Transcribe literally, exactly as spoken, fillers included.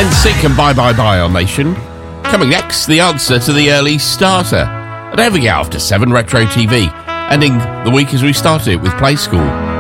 N Sync and Bye Bye Bye on Nation. Coming next, the answer to the early starter. And don't forget, after seven Retro T V, ending the week as we started it with Play School.